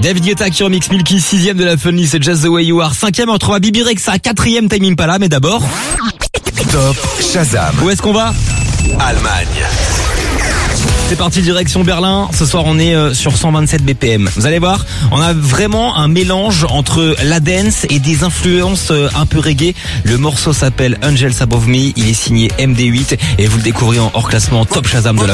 David Guetta qui remix Milky, 6ème de la Funny, c'est Just the Way You Are. 5ème, on retrouve Bibi Rexha, 4ème Time Impala, mais d'abord... Top Shazam. Où est-ce qu'on va ? Allemagne. C'est parti direction Berlin. Ce soir, on est sur 127 BPM. Vous allez voir, on a vraiment un mélange entre la dance et des influences un peu reggae. Le morceau s'appelle Angels Above Me. Il est signé MD8 et vous le découvrez en hors classement Top Shazam de la